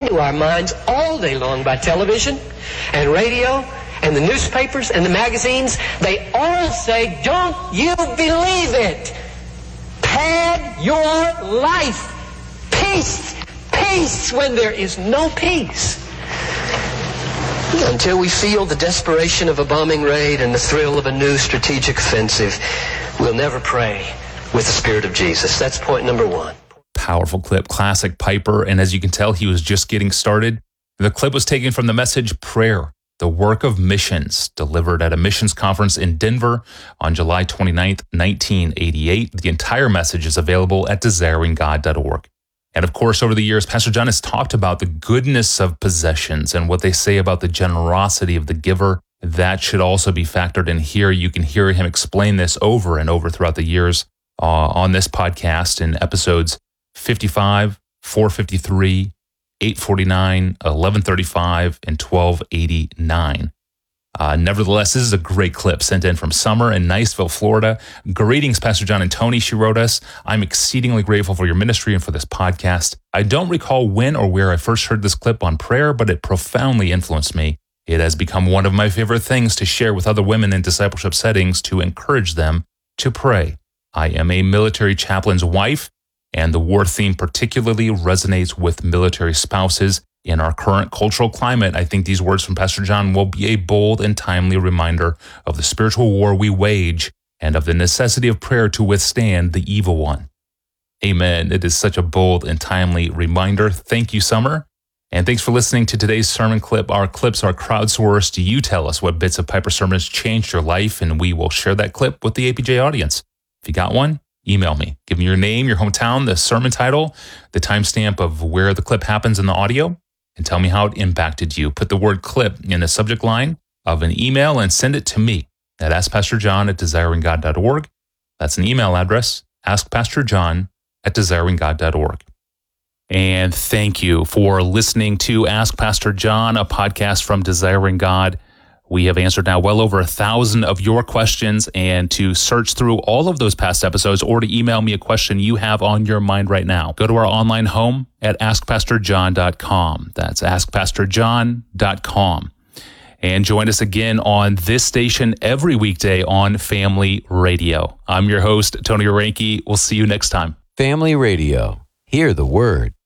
into our minds all day long by television and radio and the newspapers and the magazines. They all say, don't you believe it? Pad your life. Peace. Peace when there is no peace. Until we feel the desperation of a bombing raid and the thrill of a new strategic offensive, we'll never pray with the Spirit of Jesus. That's point number one. Powerful clip, classic Piper. And as you can tell, he was just getting started. The clip was taken from the message Prayer, the Work of Missions, delivered at a missions conference in Denver on July 29th, 1988. The entire message is available at desiringgod.org. And of course, over the years, Pastor John has talked about the goodness of possessions and what they say about the generosity of the giver. That should also be factored in here. You can hear him explain this over and over throughout the years on this podcast in episodes 55, 453, 849, 1135, and 1289. Nevertheless, this is a great clip sent in from Summer in Niceville, Florida. Greetings, Pastor John and Tony, she wrote us. I'm exceedingly grateful for your ministry and for this podcast. I don't recall when or where I first heard this clip on prayer, but it profoundly influenced me. It has become one of my favorite things to share with other women in discipleship settings to encourage them to pray. I am a military chaplain's wife, and the war theme particularly resonates with military spouses. In our current cultural climate, I think these words from Pastor John will be a bold and timely reminder of the spiritual war we wage and of the necessity of prayer to withstand the evil one. Amen. It is such a bold and timely reminder. Thank you, Summer. And thanks for listening to today's sermon clip. Our clips are crowdsourced. You tell us what bits of Piper sermons changed your life, and we will share that clip with the APJ audience. If you got one, email me. Give me your name, your hometown, the sermon title, the timestamp of where the clip happens in the audio, and tell me how it impacted you. Put the word clip in the subject line of an email and send it to me at askpastorjohn@desiringgod.org. That's an email address, askpastorjohn@desiringgod.org. And thank you for listening to Ask Pastor John, a podcast from Desiring God. We have answered now well over 1,000 of your questions, and to search through all of those past episodes or to email me a question you have on your mind right now, go to our online home at askpastorjohn.com. That's askpastorjohn.com. And join us again on this station every weekday on Family Radio. I'm your host, Tony Oranke. We'll see you next time. Family Radio. Hear the word.